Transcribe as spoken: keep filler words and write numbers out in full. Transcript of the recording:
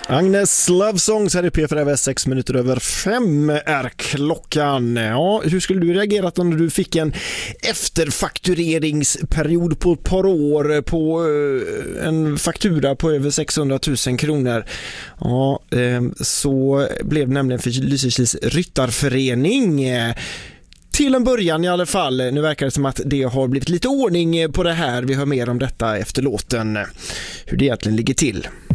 Agnes Love Songs här i P fyra sex minuter över fem är klockan. Ja, hur skulle du reagerat om du fick en efterfaktureringsperiod på ett par år på en faktura på över sexhundratusen kronor? Ja, så blev det nämligen för Lysekils ryttarförening. Till en början i alla fall. Nu verkar det som att det har blivit lite ordning på det här. Vi hör mer om detta efter låten. Hur det egentligen ligger till.